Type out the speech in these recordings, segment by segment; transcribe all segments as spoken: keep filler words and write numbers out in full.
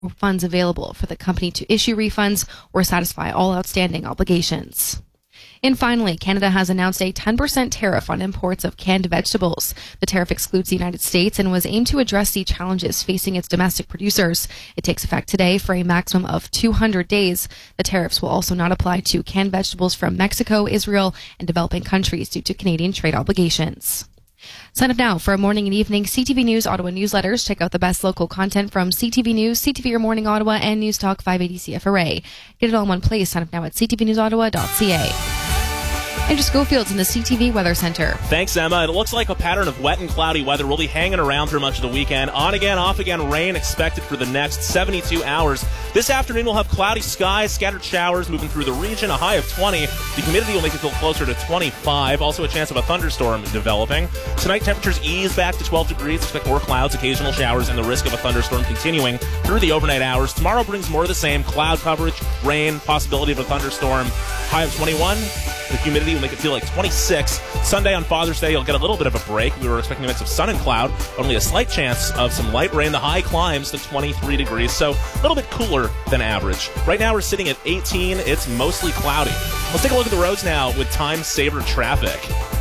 funds available for the company to issue refunds or satisfy all outstanding obligations. And finally, Canada has announced a ten percent tariff on imports of canned vegetables. The tariff excludes the United States and was aimed to address the challenges facing its domestic producers. It takes effect today for a maximum of two hundred days. The tariffs will also not apply to canned vegetables from Mexico, Israel, and developing countries due to Canadian trade obligations. Sign up now for a morning and evening C T V News Ottawa newsletters. Check out the best local content from C T V News, C T V Your Morning Ottawa, and News Talk five eighty C F R A. Get it all in one place. Sign up now at c t v news ottawa dot c a. Andrew Schofield's in the C T V Weather Center. Thanks, Emma. It looks like a pattern of wet and cloudy weather will be hanging around through much of the weekend. On again, off again, rain expected for the next seventy-two hours. This afternoon, we'll have cloudy skies, scattered showers moving through the region, a high of twenty. The humidity will make it feel closer to twenty-five. Also a chance of a thunderstorm developing. Tonight, temperatures ease back to twelve degrees. Expect more clouds, occasional showers, and the risk of a thunderstorm continuing through the overnight hours. Tomorrow brings more of the same. Cloud coverage, rain, possibility of a thunderstorm. High of twenty-one. The humidity will make it feel like twenty-six. Sunday on Father's Day, you'll get a little bit of a break. We were expecting a mix of sun and cloud. Only a slight chance of some light rain. The high climbs to twenty-three degrees, so a little bit cooler than average. Right now, we're sitting at eighteen. It's mostly cloudy. Let's take a look at the roads now with time-saver traffic.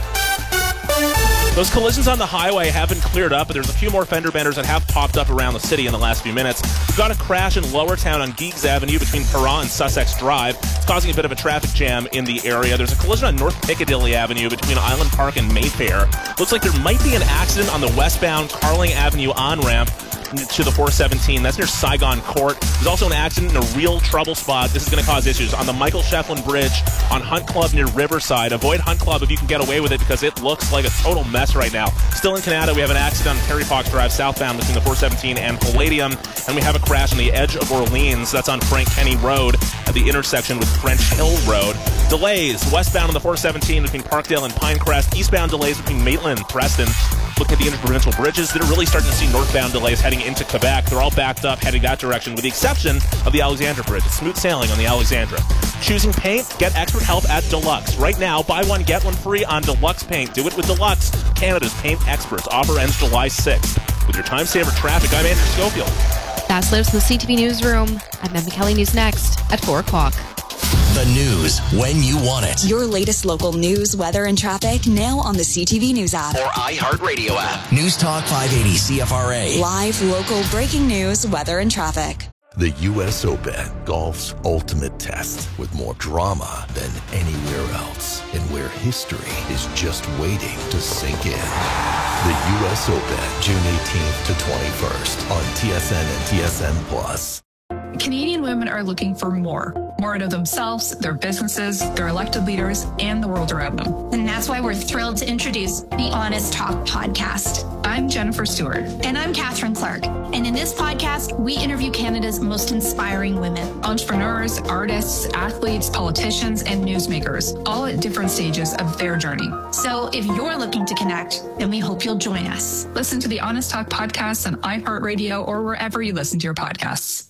Those collisions on the highway haven't cleared up, but there's a few more fender benders that have popped up around the city in the last few minutes. We've got a crash in Lowertown on Geeks Avenue between Perron and Sussex Drive. It's causing a bit of a traffic jam in the area. There's a collision on North Piccadilly Avenue between Island Park and Mayfair. Looks like there might be an accident on the westbound Carling Avenue on-ramp to the four seventeen. That's near Saigon Court. There's also an accident in a real trouble spot. This is going to cause issues on the Michael Shefflin Bridge on Hunt Club near Riverside. Avoid Hunt Club if you can get away with it because it looks like a total mess right now. Still in Canada, we have an accident on Terry Fox Drive southbound between the four seventeen and Palladium. And we have a crash on the edge of Orleans. That's on Frank Kenny Road at the intersection with French Hill Road. Delays westbound on the four seventeen between Parkdale and Pinecrest. Eastbound delays between Maitland and Preston. Looking at the interprovincial bridges, they're really starting to see northbound delays heading into Quebec. They're all backed up, heading that direction, with the exception of the Alexandra Bridge. It's smooth sailing on the Alexandra. Choosing paint? Get expert help at Deluxe. Right now, buy one, get one free on Deluxe Paint. Do it with Deluxe, Canada's paint experts. Offer ends July sixth. With your time saver traffic, I'm Andrew Schofield. That's Lives in the C T V Newsroom. I'm Emma Kelly. News next at four o'clock. The news when you want it. Your latest local news, weather, and traffic now on the C T V News app or iHeartRadio app. News Talk five eighty C F R A. Live, local, breaking news, weather, and traffic. The U S Open, golf's ultimate test, with more drama than anywhere else, and where history is just waiting to sink in. The U S Open, June eighteenth to twenty-first on T S N and T S N Plus. Canadian women are looking for more. More out of themselves, their businesses, their elected leaders, and the world around them. And that's why we're thrilled to introduce the Honest Talk podcast. I'm Jennifer Stewart. And I'm Catherine Clark. And in this podcast, we interview Canada's most inspiring women. Entrepreneurs, artists, athletes, politicians, and newsmakers, all at different stages of their journey. So if you're looking to connect, then we hope you'll join us. Listen to the Honest Talk podcast on iHeartRadio or wherever you listen to your podcasts.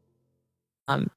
Um,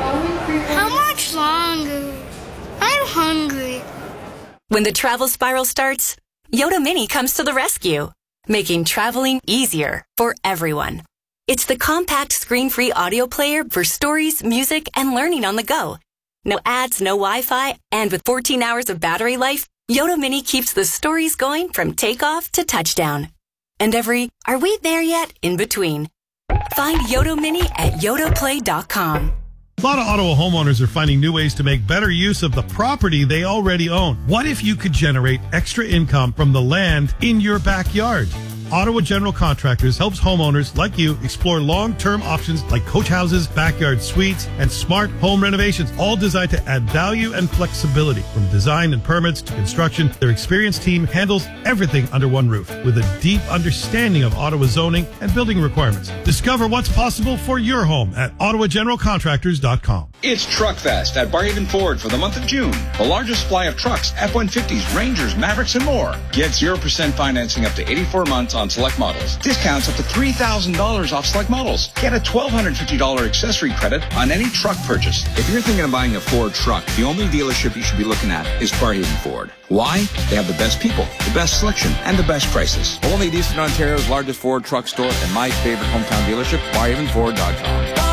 How much longer? I'm hungry. When the travel spiral starts, Yoda Mini comes to the rescue, making traveling easier for everyone. It's the compact screen-free audio player for stories, music, and learning on the go. No ads, no Wi-Fi, and with fourteen hours of battery life, Yoda Mini keeps the stories going from takeoff to touchdown. And every, are we there yet, in between. Find Yoda Mini at yoda play dot com. A lot of Ottawa homeowners are finding new ways to make better use of the property they already own. What if you could generate extra income from the land in your backyard? Ottawa General Contractors helps homeowners like you explore long-term options like coach houses, backyard suites, and smart home renovations, all designed to add value and flexibility. From design and permits to construction, their experienced team handles everything under one roof with a deep understanding of Ottawa zoning and building requirements. Discover what's possible for your home at ottawa general contractors dot com. It's Truckfest at Barhaven Ford for the month of June. The largest supply of trucks, F one fifties, Rangers, Mavericks, and more. Get zero percent financing up to eighty-four months on select models. Discounts up to three thousand dollars off select models. Get a one thousand two hundred fifty dollars accessory credit on any truck purchase. If you're thinking of buying a Ford truck, the only dealership you should be looking at is Barhaven Ford. Why? They have the best people, the best selection, and the best prices. Only Eastern Ontario's largest Ford truck store and my favorite hometown dealership, barhaven ford dot com.